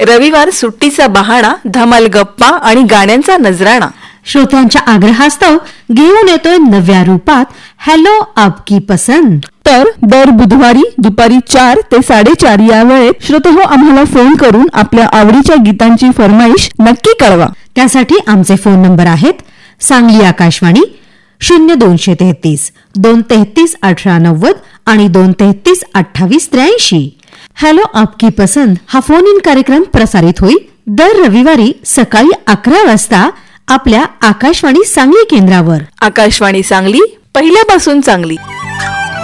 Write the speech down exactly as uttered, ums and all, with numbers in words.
रविवार सुट्टीचा बहाणा, धमाल गप्पा आणि गाण्यांचा नजराणा. श्रोत्यांच्या आग्रहास्तव घेऊन येतोय नव्या रूपात हॅलो आपकी पसंद. तर दर बुधवारी दुपारी चार ते साडेचार या वेळेत श्रोतेहो आम्हाला फोन करून आपल्या आवडीच्या गीतांची फरमाईश नक्की कळवा. त्यासाठी आमचे फोन नंबर आहेत सांगली आकाशवाणी शून्य दोनशे तेहतीस दोन तेहतीस अठरा नव्वद आणि दोन तेहतीस अठ्ठावीस त्र्याऐंशी. हॅलो आपकी पसंद हा फोन इन कार्यक्रम प्रसारित होईल दर रविवारी सकाळी अकरा वाजता आपल्या आकाशवाणी सांगली केंद्रावर. आकाशवाणी सांगली, पहिल्यापासून चांगली.